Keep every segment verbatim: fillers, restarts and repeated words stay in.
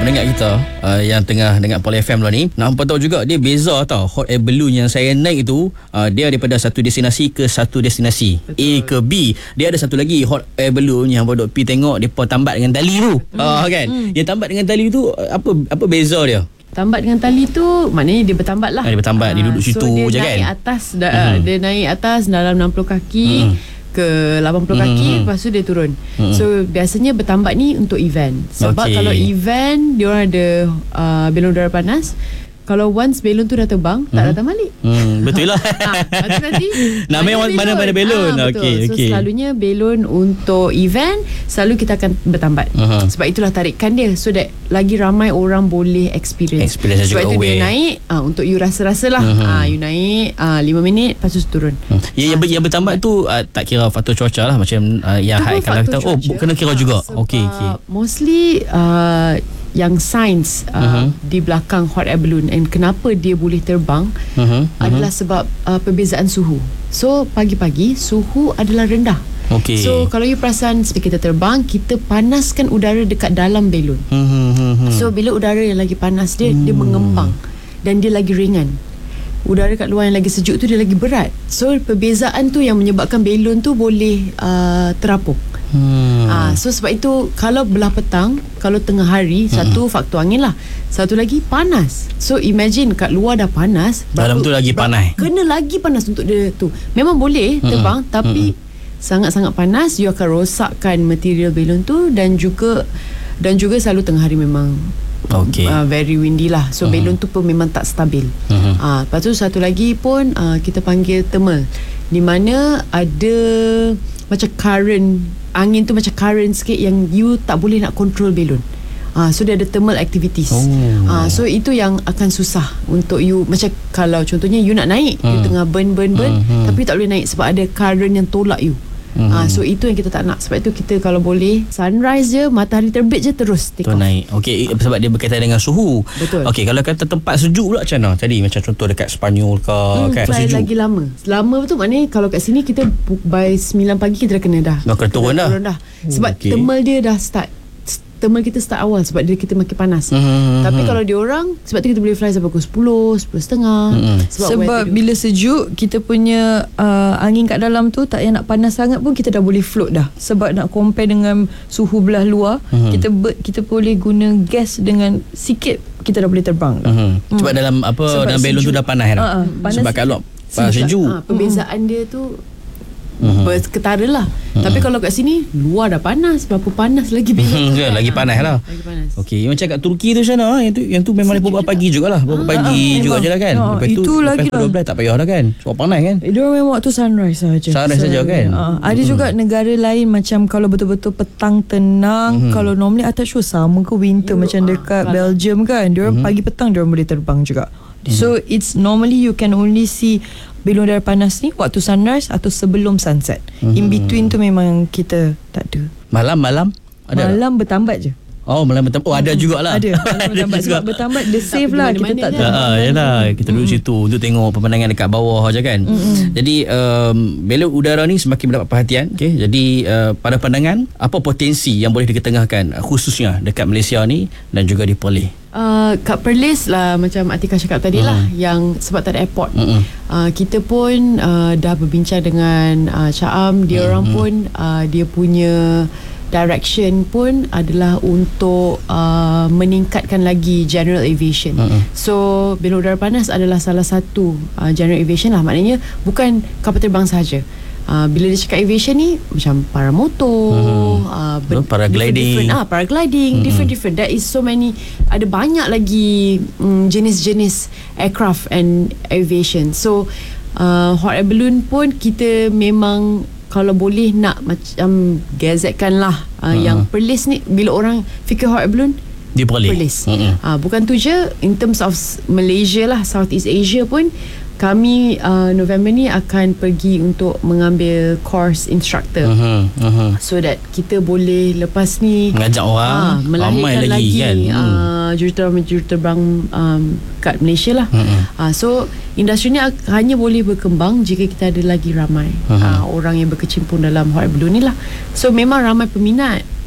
pendengar kita uh, yang tengah dengar Poli F M lah ni, nak hampa tahu juga dia beza tau. Hot air balloon yang saya naik itu uh, dia daripada satu destinasi ke satu destinasi. Betul. A ke B. Dia ada satu lagi hot air balloon yang hampa duk pi tengok depa tambat dengan tali tu. Ah uh, kan. Hmm. Yang tambat dengan tali tu apa apa beza dia? Tambat dengan tali tu maknanya dia bertambat lah. Ah, dia bertambat, uh, dia duduk situ so je kan. Dia naik atas da, hmm. dia naik atas dalam enam puluh kaki. Hmm. ke lapan puluh kaki, hmm. lepas tu dia turun. Hmm. So biasanya bertambat ni untuk event. Sebab okay. kalau event dia orang ada uh, belon udara panas. Kalau once belon tu dah terbang, hmm. tak datang balik. Hmm, betul lah. ha, Lepas nanti namanya mana mana belon. Ha, okay, so okay. selalunya belon untuk event selalu kita akan bertambat. uh-huh. Sebab itulah tarikan dia, so that lagi ramai orang boleh experience. Experience Sebab itu away. dia naik ha, untuk you rasa-rasa lah. uh-huh. ha, You naik ha, lima minit, lepas tu turun. hmm. ya, yang, yang bertambat tu uh, tak kira faktor cuaca lah. Macam uh, yang high kalau kita, oh kena kira juga. Sebab okay, okay. mostly uh, yang sains uh, uh-huh. di belakang hot air balloon and kenapa dia boleh terbang uh-huh. adalah uh-huh. sebab uh, perbezaan suhu. So pagi-pagi suhu adalah rendah. Okay. So kalau you perasan sebab kita terbang, kita panaskan udara dekat dalam balloon. uh-huh. uh-huh. So bila udara yang lagi panas dia, uh-huh. dia mengembang dan dia lagi ringan. Udara kat luar yang lagi sejuk tu dia lagi berat. So perbezaan tu yang menyebabkan balloon tu boleh uh, terapung. Hmm. Ah, so sebab itu kalau belah petang, kalau tengah hari, hmm. satu faktor angin lah, satu lagi panas. So imagine kat luar dah panas, dalam tu lagi panas. Kena lagi panas untuk dia tu. Memang boleh terbang, hmm. tapi hmm. sangat-sangat panas, you akan rosakkan material balloon tu dan juga dan juga selalu tengah hari memang okay. uh, very windy lah. So uh-huh. balloon tu pun memang tak stabil. uh-huh. uh, Lepas tu satu lagi pun uh, kita panggil thermal, di mana ada macam current, angin tu macam current sikit yang you tak boleh nak control balloon. Ah, so dia ada thermal activities. Oh. Ah, so itu yang akan susah untuk you. Macam kalau contohnya you nak naik, hmm. you tengah burn burn burn, hmm. tapi tak boleh naik sebab ada current yang tolak you. Hmm. Ah, so itu yang kita tak nak. Sebab itu kita kalau boleh sunrise je, matahari terbit je terus take off. naik. Okey, sebab dia berkaitan dengan suhu. Betul. Okey, kalau kata tempat sejuk pula macam mana? Tadi macam contoh dekat Sepanyol ke hmm, kan sejuk. Lagi lama. Lama tu maknanya kalau kat sini kita by sembilan pagi kita dah kena dah. Dah kena turun dah. Turun dah. Sebab okay. thermal dia dah start. Thermal kita start awal sebab dia kita makin panas. Hmm, Tapi hmm. kalau dia orang, sebab tu kita boleh fly sampai pukul sepuluh, sepuluh setengah. Hmm. Sebab, sebab bila sejuk, kita punya uh, angin kat dalam tu tak payah nak panas sangat pun kita dah boleh float dah. Sebab nak compare dengan suhu belah luar, hmm. kita ber, kita boleh guna gas dengan sikit kita dah boleh terbang dah. Hmm. Hmm. Sebab dalam apa sebab dalam balon tu dah panas dah. Uh, uh, panas sebab kat luar panas sejuk. Uh, perbezaan hmm. dia tu Uh-huh. berketara lah. uh-huh. Tapi kalau kat sini luar dah panas, berapa panas lagi balon uh-huh. lagi panas lah. Lagi panas. Okey, macam kat Turki tu sana, yang tu yang tu memang dia buat pagi jugalah. Buat ah, pagi ah, juga je lah kan. Ah, lepas itu tu lagi lepas dua belas tak payah dah kan. Sebab panas kan. Eh, dia orang memang waktu sunrise saja. Sunrise saja kan. Uh, ada hmm. juga negara lain macam kalau betul-betul petang tenang, hmm. kalau normally I tak sure sama ke winter Euro, macam dekat ah, Belgium kan. Dia orang hmm. pagi petang dia orang boleh terbang juga. Hmm. So it's normally you can only see balon udara panas ni waktu sunrise atau sebelum sunset. Hmm. In between tu memang kita tak ada. Malam-malam ada. Malam bertambat je. Oh, malam bertambat. Oh, ada jugalah. Ada. Malam bertambat. Sebab bertambat dia safe lah. Kita tak tahu. Ha, yalah, kita duduk mm. situ untuk tengok pemandangan dekat bawah aja kan. Mm-hmm. Jadi um, balon udara ni semakin mendapat perhatian. Okay? Jadi uh, pada pandangan, apa potensi yang boleh diketengahkan khususnya dekat Malaysia ni dan juga di Perlis? Uh, kat Perlis lah macam Atika cakap tadi lah, mm. yang sebab tak ada airport. Mm-hmm. Uh, kita pun uh, dah berbincang dengan uh, Syam. Dia mm-hmm. orang pun uh, dia punya direction pun adalah untuk uh, meningkatkan lagi general aviation. Mm-hmm. So balon udara panas adalah salah satu uh, general aviation lah. Maknanya bukan kapal terbang sahaja. Uh, bila dia cakap aviation ni macam paramotor, hmm. uh, ber- paragliding, ah paragliding, hmm. different different. There is so many. Ada banyak lagi um, jenis-jenis aircraft and aviation. So uh, hot air balloon pun kita memang kalau boleh nak macam gazetkan lah uh, hmm. yang Perlis ni. Bila orang fikir hot air balloon, dia Perlis. Hmm. Uh, bukan tu je, in terms of Malaysia lah, Southeast Asia pun kami uh, November ni akan pergi untuk mengambil course instructor. Uh-huh, uh-huh. So that kita boleh lepas ni mengajak orang, uh, melahirkan lagi, lagi kan? uh, juruterbang-juruterbang um, kat Malaysia lah. Uh-huh. Uh, so industri ni hanya boleh berkembang jika kita ada lagi ramai uh-huh. uh, orang yang berkecimpung dalam hot air balloon ni lah. So memang ramai peminat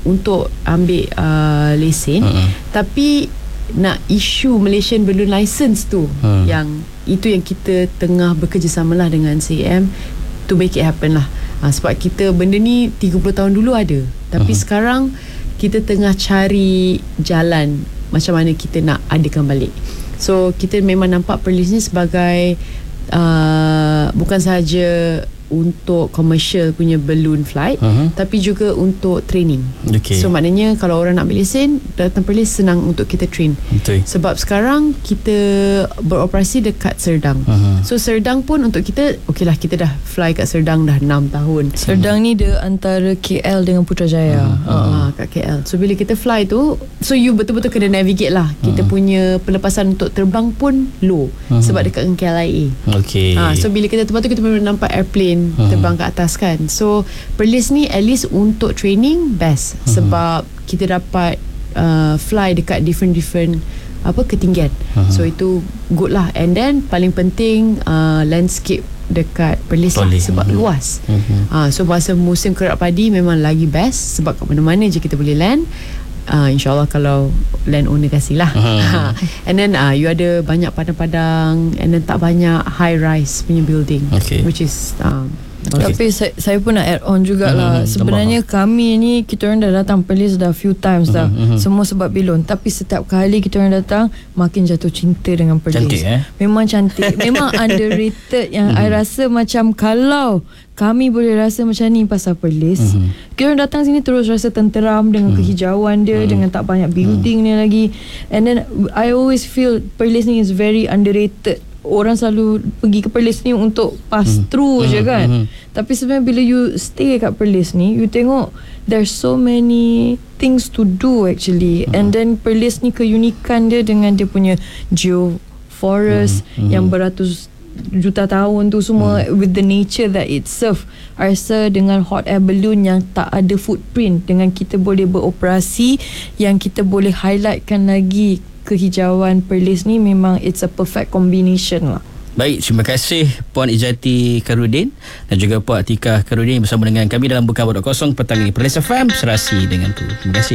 untuk ambil uh, lesen, uh-huh. tapi nak issue Malaysian Balloon License tu, uh. yang itu yang kita tengah bekerjasama lah dengan C A M to make it happen lah. uh, sebab kita benda ni tiga puluh tahun dulu ada, tapi uh-huh. sekarang kita tengah cari jalan macam mana kita nak adakan balik. So kita memang nampak Perlis ni sebagai uh, bukan sahaja untuk commercial punya balloon flight, uh-huh. tapi juga untuk training. Okay. So maknanya kalau orang nak ambil lesen, datang Perlis senang untuk kita train. Okay. Sebab sekarang kita beroperasi dekat Serdang. Uh-huh. So Serdang pun untuk kita, okey lah, kita dah fly kat Serdang dah enam tahun. Serdang ni dia antara K L dengan Putrajaya. Uh-huh. Uh-huh. kat K L. So bila kita fly tu, so you betul-betul kena navigate lah. Kita uh-huh. punya pelepasan untuk terbang pun low, uh-huh. sebab dekat dengan K L I A. Okay. Ha, so bila kita terbang tu, kita boleh nampak airplane uh-huh. terbang ke atas kan. So Perlis ni at least untuk training best, uh-huh. sebab kita dapat uh, fly dekat different-different apa ketinggian. uh-huh. So itu good lah. And then paling penting uh, landscape dekat Perlis lah, sebab uh-huh. luas. uh-huh. uh, So masa musim kerap padi memang lagi best, sebab kat mana-mana je kita boleh land. Uh, InsyaAllah kalau land owner kasih lah. uh-huh. And then uh, you ada banyak padang-padang, and then tak banyak high rise punya building, okay. which is um, okay. Tapi saya, saya pun nak add on jugalah. Mm-hmm. Sebenarnya Tambah. kami ni, kita orang dah datang Perlis dah few times dah. Mm-hmm. Semua sebab belon. Tapi setiap kali kita orang datang, makin jatuh cinta dengan Perlis. Cantik eh? Memang cantik. Memang underrated. Yang mm-hmm. I rasa macam kalau kami boleh rasa macam ni pasal Perlis, mm-hmm. kita orang datang sini terus rasa tenteram dengan mm-hmm. kehijauan dia, mm-hmm. dengan tak banyak building mm-hmm. ni lagi. And then I always feel Perlis ni is very underrated. Orang selalu pergi ke Perlis ni untuk pass mm. through mm. je kan. Mm. Tapi sebenarnya bila you stay kat Perlis ni, you tengok there's so many things to do actually. Mm. And then Perlis ni keunikan dia dengan dia punya geoforest mm. Mm. yang beratus juta tahun tu semua, mm. with the nature that it serve. I rasa dengan hot air balloon yang tak ada footprint, dengan kita boleh beroperasi, yang kita boleh highlightkan lagi kehijauan Perlis ni, memang it's a perfect combination lah. Baik, terima kasih Puan Ijati Karudin dan juga Puan Atikah Karudin bersama dengan kami dalam Bukan Borak Kosong petang ini. Perlis F M, serasi dengan tu. Terima kasih.